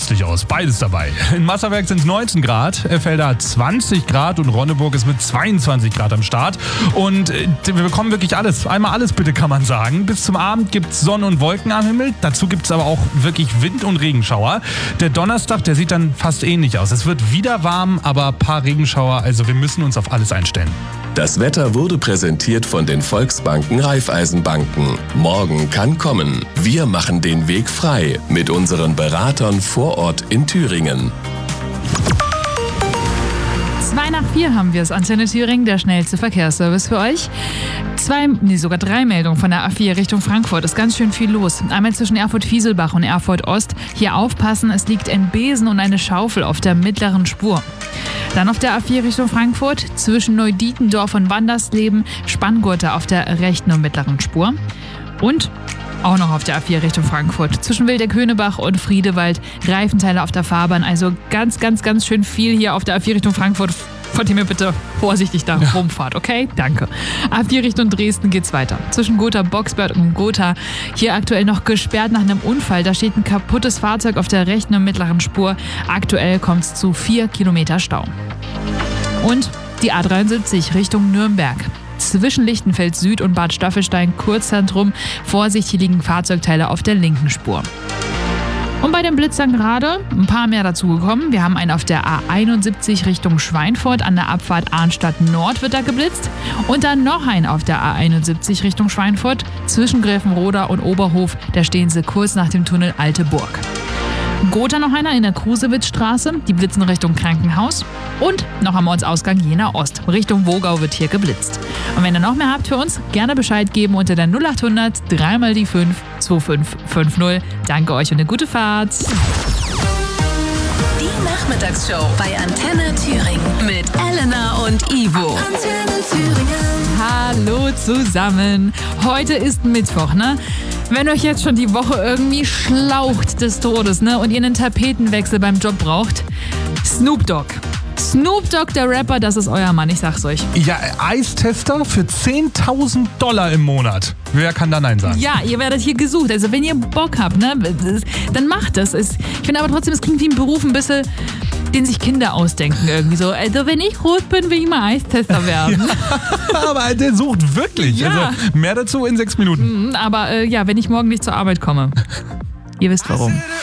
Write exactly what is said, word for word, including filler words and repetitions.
herbstlich aus. Beides dabei. In Masserwerk sind es neunzehn Grad, Elfelder hat zwanzig Grad und Ronneburg ist mit zweiundzwanzig Grad am Start. Und wir bekommen wirklich alles. Einmal alles bitte, kann man sagen. Bis zum Abend gibt es Sonne und Wolken am Himmel. Dazu gibt es aber auch wirklich Wind- und Regenschauer. Der Donnerstag, der sieht dann fast ähnlich aus. Es wird wieder warm, aber ein paar Regenschauer. Also wir müssen uns auf alles einstellen. Das Wetter wurde präsentiert von den Volksbanken Raiffeisenbanken. Morgen kann kommen. Wir machen den Weg frei mit unseren Beratern vor Ort in Thüringen. Zwei nach vier haben wir es. Antenne Thüringen, der schnellste Verkehrsservice für euch. Zwei, nee, sogar drei Meldungen von der A vier Richtung Frankfurt. Ist ganz schön viel los. Einmal zwischen Erfurt-Fieselbach und Erfurt-Ost. Hier aufpassen, es liegt ein Besen und eine Schaufel auf der mittleren Spur. Dann auf der A vier Richtung Frankfurt, zwischen Neudietendorf und Wandersleben, Spanngurte auf der rechten und mittleren Spur. Und auch noch auf der A vier Richtung Frankfurt, zwischen Wildeck-Höhnebach und Friedewald, Reifenteile auf der Fahrbahn. Also ganz, ganz, ganz schön viel hier auf der A vier Richtung Frankfurt, von dem ihr bitte vorsichtig da Ja. rumfahrt, okay? Danke. A vier Richtung Dresden geht's weiter. Zwischen Gotha-Boxberg und Gotha, hier aktuell noch gesperrt nach einem Unfall. Da steht ein kaputtes Fahrzeug auf der rechten und mittleren Spur. Aktuell kommt's zu vier Kilometer Stau. Und die A dreiundsiebzig Richtung Nürnberg. Zwischen Lichtenfeld Süd und Bad Staffelstein Kurzzentrum. Vorsicht, hier liegen Fahrzeugteile auf der linken Spur. Und bei den Blitzern gerade ein paar mehr dazugekommen. Wir haben einen auf der A einundsiebzig Richtung Schweinfurt. An der Abfahrt Arnstadt Nord wird da geblitzt. Und dann noch einen auf der A einundsiebzig Richtung Schweinfurt. Zwischen Gräfenroda und Oberhof. Da stehen sie kurz nach dem Tunnel Alte Burg. Gotha noch einer in der Krusewitzstraße. Die blitzen Richtung Krankenhaus. Und noch am Ortsausgang Jena Ost. Richtung Wogau wird hier geblitzt. Und wenn ihr noch mehr habt für uns, gerne Bescheid geben unter der null acht hundert drei mal die fünf zwei fünf fünf null. Danke euch und eine gute Fahrt. Die Nachmittagsshow bei Antenne Thüringen mit Elena und Ivo. Antenne Thüringen. Hallo zusammen. Heute ist Mittwoch, ne? Wenn euch jetzt schon die Woche irgendwie schlaucht des Todes, ne? Und ihr einen Tapetenwechsel beim Job braucht, Snoop Dogg. Snoop Dogg, der Rapper, das ist euer Mann, ich sag's euch. Ja, Eistester für zehntausend Dollar im Monat. Wer kann da Nein sagen? Ja, ihr werdet hier gesucht. Also wenn ihr Bock habt, ne, dann macht das. Ich finde aber trotzdem, es klingt wie ein Beruf ein bisschen, den sich Kinder ausdenken irgendwie so. Also wenn ich groß bin, will ich mal Eistester werden. Ja, aber der sucht wirklich. Ja. Also mehr dazu in sechs Minuten. Aber äh, ja, wenn ich morgen nicht zur Arbeit komme. Ihr wisst warum.